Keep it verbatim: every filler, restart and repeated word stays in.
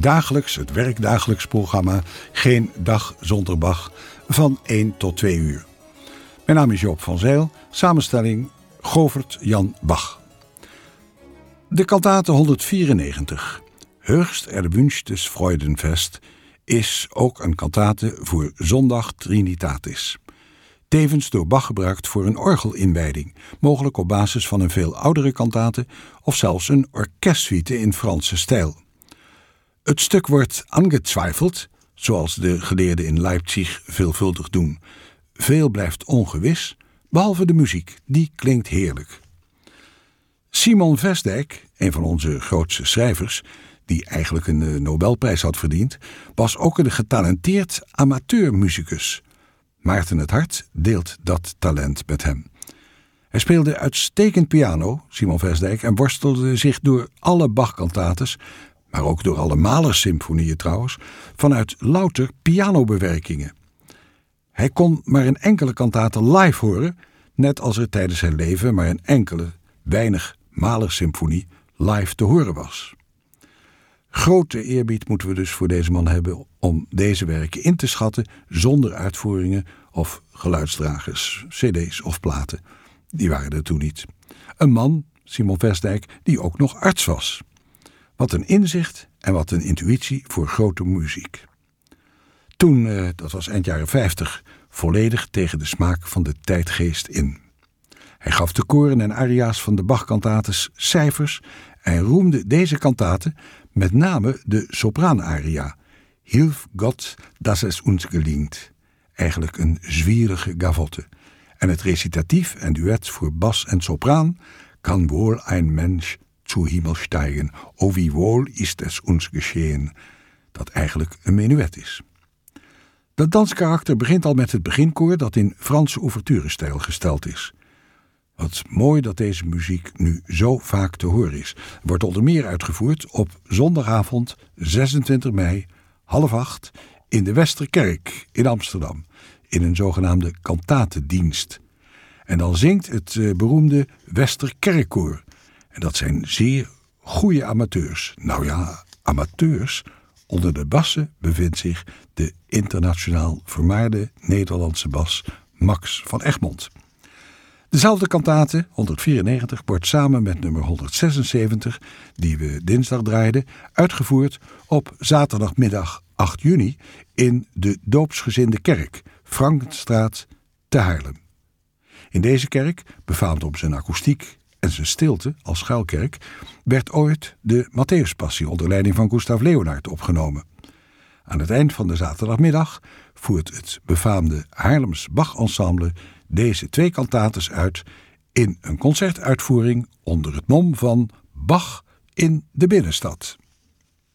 dagelijks, het werkdagelijks programma Geen Dag Zonder Bach van één tot twee uur. Mijn naam is Joop van Zijl, samenstelling Govert Jan Bach. De kantate honderdvierennegentig, Höchst erwünschtes Freudenfest, is ook een kantate voor zondag Trinitatis. Tevens door Bach gebruikt voor een orgelinwijding, mogelijk op basis van een veel oudere kantate of zelfs een orkestsuite in Franse stijl. Het stuk wordt angezweifeld, zoals de geleerden in Leipzig veelvuldig doen. Veel blijft ongewis, behalve de muziek, die klinkt heerlijk. Simon Vestdijk, een van onze grootste schrijvers, die eigenlijk een Nobelprijs had verdiend, was ook een getalenteerd amateurmusicus. Maarten het Hart deelt dat talent met hem. Hij speelde uitstekend piano, Simon Vestdijk, en worstelde zich door alle Bach-kantates, maar ook door alle Mahler-symfonieën trouwens, vanuit louter pianobewerkingen. Hij kon maar een enkele kantate live horen, net als er tijdens zijn leven maar een enkele, weinig Mahler-symfonie live te horen was. Grote eerbied moeten we dus voor deze man hebben om deze werken in te schatten zonder uitvoeringen of geluidsdragers, cd's of platen. Die waren er toen niet. Een man, Simon Vestdijk, die ook nog arts was. Wat een inzicht en wat een intuïtie voor grote muziek. Toen, eh, dat was eind jaren vijftig, volledig tegen de smaak van de tijdgeest in. Hij gaf de koren en aria's van de Bach-kantates cijfers en roemde deze kantaten, met name de sopraanaria, Hilf Gott, dass es uns gelingt, eigenlijk een zwierige gavotte, en het recitatief en duet voor bas en sopraan, Kan wohl ein Mensch zu Himmel steigen, o wie wohl ist es uns geschehen, dat eigenlijk een menuet is. Dat danskarakter begint al met het beginkoor dat in Franse ouverturestijl gesteld is. Wat mooi dat deze muziek nu zo vaak te horen is. Wordt onder meer uitgevoerd op zondagavond zesentwintig mei, half acht, in de Westerkerk in Amsterdam, in een zogenaamde kantatedienst. En dan zingt het uh, beroemde Westerkerkkoor. En dat zijn zeer goede amateurs. Nou ja, amateurs. Onder de bassen bevindt zich de internationaal vermaarde Nederlandse bas Max van Egmond. Dezelfde kantate, honderdvierennegentig, wordt samen met nummer honderdzesenzeventig, die we dinsdag draaiden, uitgevoerd op zaterdagmiddag acht juni in de Doopsgezinde Kerk, Frankenstraat te Haarlem. In deze kerk, befaamd om zijn akoestiek en zijn stilte als schuilkerk, werd ooit de Matthäuspassie onder leiding van Gustav Leonhard opgenomen. Aan het eind van de zaterdagmiddag voert het befaamde Haarlems Bach-ensemble deze twee kantates uit in een concertuitvoering onder het mom van Bach in de binnenstad.